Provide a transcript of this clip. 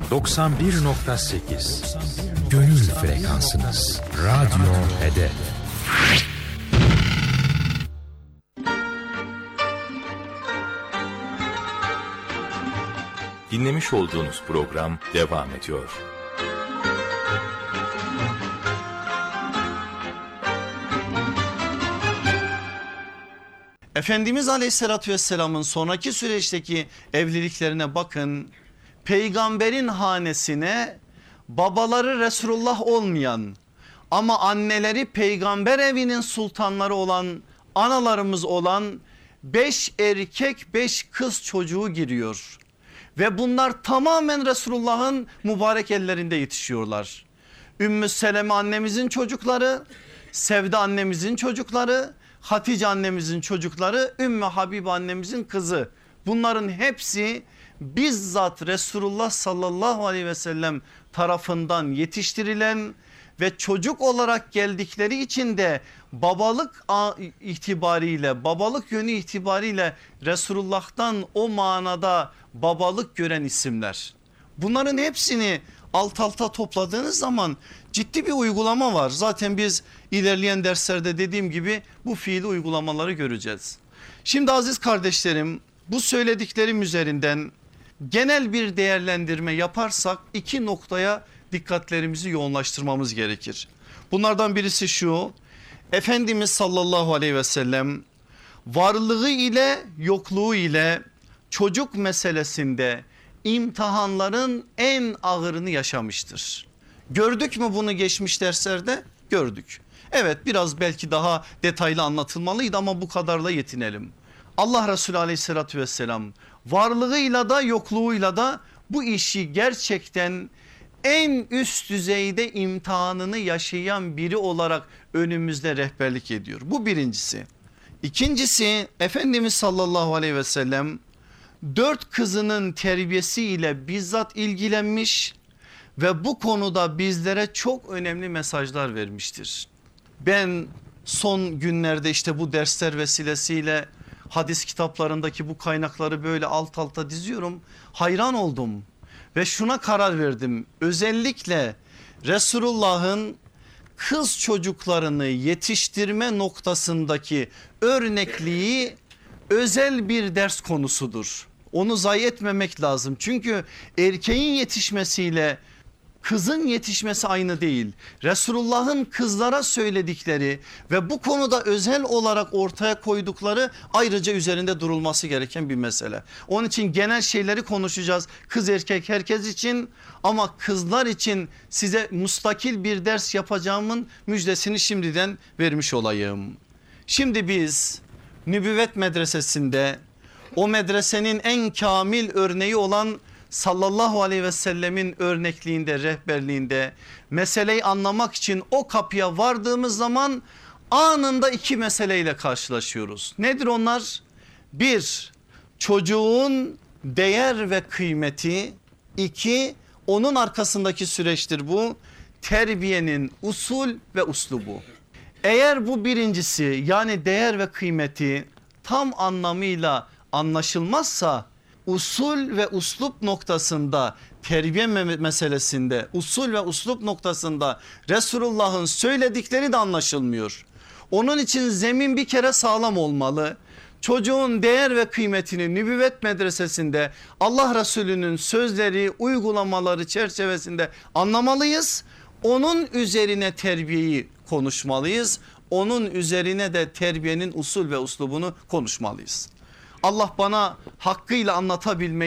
91.8 Gönül frekansınız. Radyo Hedef. Dinlemiş olduğunuz program devam ediyor. Efendimiz Aleyhisselatü Vesselam'ın sonraki süreçteki evliliklerine bakın. Peygamberin hanesine babaları Resulullah olmayan ama anneleri peygamber evinin sultanları olan analarımız olan 5 erkek 5 kız çocuğu giriyor. Ve bunlar tamamen Resulullah'ın mübarek ellerinde yetişiyorlar. Ümmü Seleme annemizin çocukları, Sevde annemizin çocukları, Hatice annemizin çocukları, Ümmü Habibe annemizin kızı. Bunların hepsi bizzat Resulullah sallallahu aleyhi ve sellem tarafından yetiştirilen ve çocuk olarak geldikleri için de babalık itibariyle, babalık yönü itibariyle Resulullah'tan o manada babalık gören isimler. Bunların hepsini alt alta topladığınız zaman ciddi bir uygulama var. Zaten biz ilerleyen derslerde dediğim gibi bu fiili uygulamaları göreceğiz. Şimdi aziz kardeşlerim, bu söylediklerim üzerinden genel bir değerlendirme yaparsak 2 noktaya dikkatlerimizi yoğunlaştırmamız gerekir. Bunlardan birisi şu: Efendimiz sallallahu aleyhi ve sellem varlığı ile yokluğu ile çocuk meselesinde imtihanların en ağırını yaşamıştır. Gördük mü bunu geçmiş derslerde? Gördük. Evet, biraz belki daha detaylı anlatılmalıydı ama bu kadarla yetinelim. Allah Resulü aleyhissalatü vesselam varlığıyla da yokluğuyla da bu işi gerçekten en üst düzeyde imtihanını yaşayan biri olarak önümüzde rehberlik ediyor. Bu birincisi. İkincisi, Efendimiz sallallahu aleyhi ve sellem 4 kızının terbiyesiyle bizzat ilgilenmiş ve bu konuda bizlere çok önemli mesajlar vermiştir. Ben son günlerde işte bu dersler vesilesiyle hadis kitaplarındaki bu kaynakları böyle alt alta diziyorum. Hayran oldum ve şuna karar verdim. Özellikle Resulullah'ın kız çocuklarını yetiştirme noktasındaki örnekliği özel bir ders konusudur. Onu zayi etmemek lazım. Çünkü erkeğin yetişmesiyle kızın yetişmesi aynı değil. Resulullah'ın kızlara söyledikleri ve bu konuda özel olarak ortaya koydukları ayrıca üzerinde durulması gereken bir mesele. Onun için genel şeyleri konuşacağız. Kız erkek herkes için, ama kızlar için size müstakil bir ders yapacağımın müjdesini şimdiden vermiş olayım. Şimdi biz Nübüvvet Medresesi'nde, o medresenin en kamil örneği olan sallallahu aleyhi ve sellemin örnekliğinde, rehberliğinde meseleyi anlamak için o kapıya vardığımız zaman anında 2 meseleyle karşılaşıyoruz. Nedir onlar? 1, çocuğun değer ve kıymeti. 2, onun arkasındaki süreçtir bu, terbiyenin usul ve uslubu. Eğer bu birincisi, yani değer ve kıymeti tam anlamıyla anlaşılmazsa, usul ve uslup noktasında, terbiye meselesinde usul ve uslup noktasında Resulullah'ın söyledikleri de anlaşılmıyor. Onun için zemin bir kere sağlam olmalı. Çocuğun değer ve kıymetini Nübüvvet Medresesi'nde Allah Resulü'nün sözleri, uygulamaları çerçevesinde anlamalıyız. Onun üzerine terbiyeyi konuşmalıyız. Onun üzerine de terbiyenin usul ve uslubunu konuşmalıyız. Allah bana hakkıyla anlatabilmeyi